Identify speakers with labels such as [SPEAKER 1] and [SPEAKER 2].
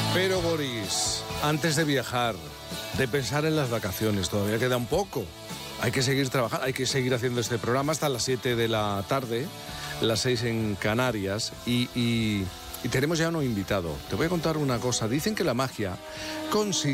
[SPEAKER 1] Pero Boris, antes de viajar, de pensar en las vacaciones, todavía queda un poco. Hay que seguir trabajando, hay que seguir haciendo este programa hasta las 7 de la tarde, las 6 en Canarias, y tenemos ya un invitado. Te voy a contar una cosa. Dicen que la magia consiste